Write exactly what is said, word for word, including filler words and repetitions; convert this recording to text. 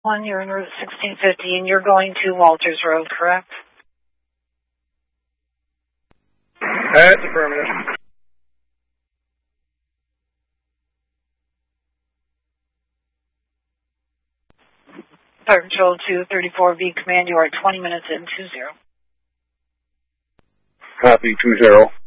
One, you're in Route sixteen fifty, and you're going to Walters Road, correct? That's affirmative. Fire Control two thirty-four V Command, you are twenty minutes in, two zero. Copy, two zero.